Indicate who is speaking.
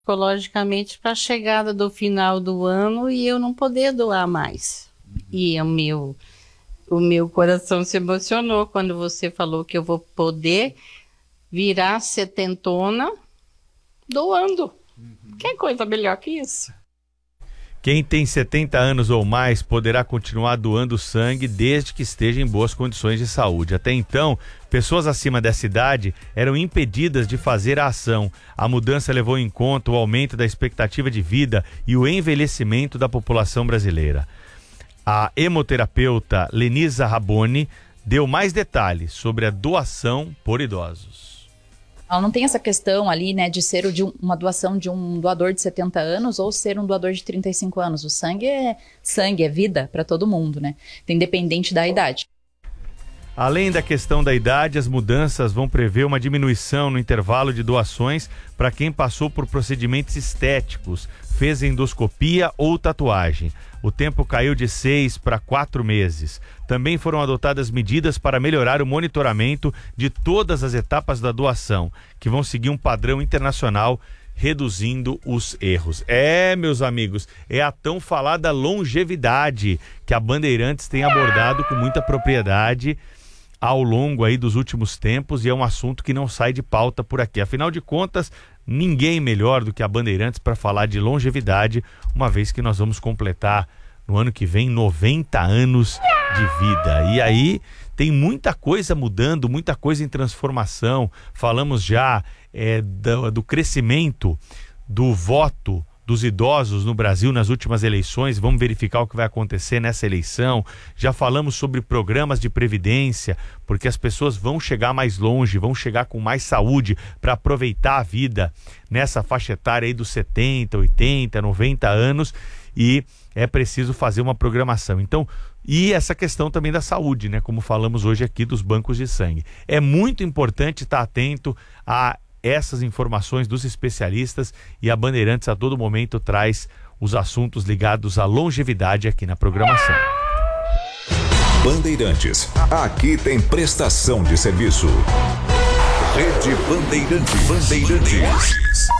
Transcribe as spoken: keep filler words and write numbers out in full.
Speaker 1: psicologicamente para a chegada do final do ano e eu não poder doar mais. E o meu, o meu coração se emocionou quando você falou que eu vou poder virar setentona doando. Uhum. Que coisa melhor que isso?
Speaker 2: Quem tem setenta anos ou mais poderá continuar doando sangue desde que esteja em boas condições de saúde. Até então, pessoas acima dessa idade eram impedidas de fazer a ação. A mudança levou em conta o aumento da expectativa de vida e o envelhecimento da população brasileira. A hemoterapeuta Lenisa Raboni deu mais detalhes sobre a doação por idosos.
Speaker 3: Ela não tem essa questão ali, né, de ser de um, uma doação de um doador de setenta anos ou ser um doador de trinta e cinco anos. O sangue é sangue, é vida para todo mundo, né? Independente da idade.
Speaker 2: Além da questão da idade, as mudanças vão prever uma diminuição no intervalo de doações para quem passou por procedimentos estéticos, fez endoscopia ou tatuagem. O tempo caiu de seis para quatro meses. Também foram adotadas medidas para melhorar o monitoramento de todas as etapas da doação, que vão seguir um padrão internacional, reduzindo os erros. É, meus amigos, é a tão falada longevidade que a Bandeirantes tem abordado com muita propriedade ao longo aí dos últimos tempos, e é um assunto que não sai de pauta por aqui. Afinal de contas, ninguém melhor do que a Bandeirantes para falar de longevidade, uma vez que nós vamos completar no ano que vem noventa anos de vida. E aí tem muita coisa mudando, muita coisa em transformação. Falamos já é, do, do crescimento do voto dos idosos no Brasil nas últimas eleições. Vamos verificar o que vai acontecer nessa eleição. Já falamos sobre programas de previdência, porque as pessoas vão chegar mais longe, vão chegar com mais saúde para aproveitar a vida nessa faixa etária aí dos setenta, oitenta, noventa anos, e é preciso fazer uma programação. Então, e essa questão também da saúde, né? Como falamos hoje aqui dos bancos de sangue. É muito importante estar atento a essas informações dos especialistas, e a Bandeirantes a todo momento traz os assuntos ligados à longevidade aqui na programação.
Speaker 4: Bandeirantes, aqui tem prestação de serviço. Rede Bandeirantes. Bandeirantes.